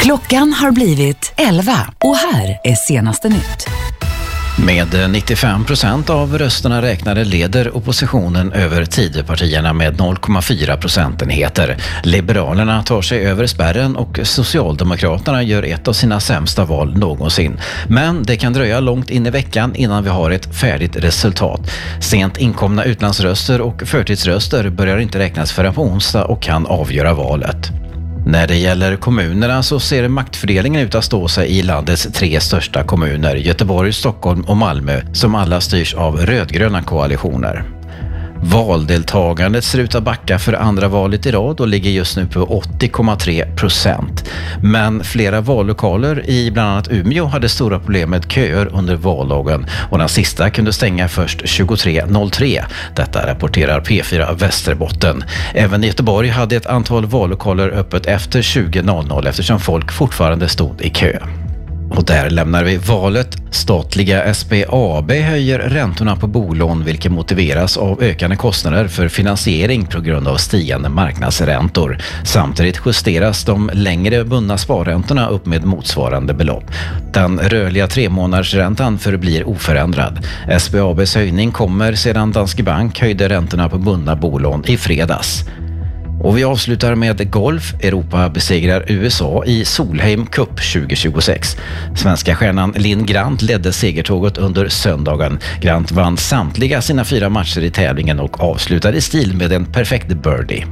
Klockan har blivit 11 och här är senaste nytt. Med 95% av rösterna räknade leder oppositionen över Tidöpartierna med 0,4 procentenheter. Liberalerna tar sig över spärren och Socialdemokraterna gör ett av sina sämsta val någonsin. Men det kan dröja långt in i veckan innan vi har ett färdigt resultat. Sent inkomna utlandsröster och förtidsröster börjar inte räknas förrän på onsdag och kan avgöra valet. När det gäller kommunerna så ser maktfördelningen ut att stå sig i landets 3 största kommuner, Göteborg, Stockholm och Malmö, som alla styrs av rödgröna koalitioner. Valdeltagandet ser ut att backa för andra valet i rad och ligger just nu på 80,3%. Men flera vallokaler i bland annat Umeå hade stora problem med köer under vallagen och den sista kunde stänga först 23.03. Detta rapporterar P4 Västerbotten. Även i Göteborg hade ett antal vallokaler öppet efter 20.00 eftersom folk fortfarande stod i kö. Och där lämnar vi valet. Statliga SBAB höjer räntorna på bolån vilket motiveras av ökande kostnader för finansiering på grund av stigande marknadsräntor. Samtidigt justeras de längre bundna sparräntorna upp med motsvarande belopp. Den rörliga 3-månadersräntan förblir oförändrad. SBABs höjning kommer sedan Danske Bank höjde räntorna på bundna bolån i fredags. Och vi avslutar med golf. Europa besegrar USA i Solheim Cup 2026. Svenska stjärnan Linn Grant ledde segertåget under söndagen. Grant vann samtliga sina 4 matcher i tävlingen och avslutade i stil med en perfekt birdie.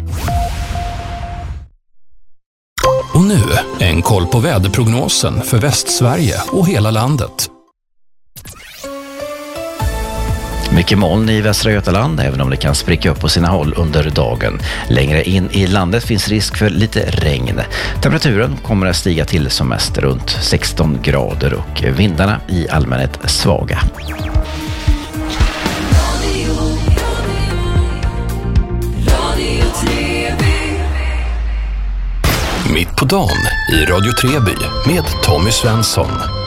Och nu en koll på väderprognosen för Västsverige och hela landet. Mycket moln i Västra Götaland, även om det kan spricka upp på sina håll under dagen. Längre in i landet finns risk för lite regn. Temperaturen kommer att stiga till som mest runt 16 grader och vindarna i allmänhet svaga. Mitt på dagen i Radio Treby med Tommy Svensson.